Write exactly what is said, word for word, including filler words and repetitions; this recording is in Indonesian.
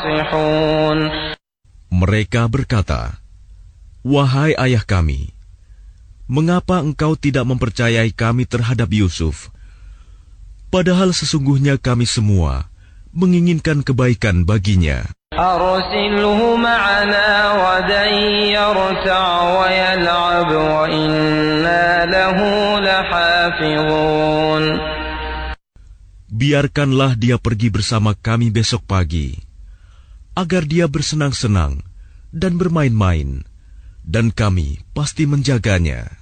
Mereka berkata, "Wahai ayah kami, mengapa engkau tidak mempercayai kami terhadap Yusuf? Padahal sesungguhnya kami semua menginginkan kebaikan baginya. Arsilhu ma'ana ghadan yarta' wa yal'ab wa inna lahu lahafizun." Biarkanlah dia pergi bersama kami besok pagi, agar dia bersenang-senang dan bermain-main, dan kami pasti menjaganya.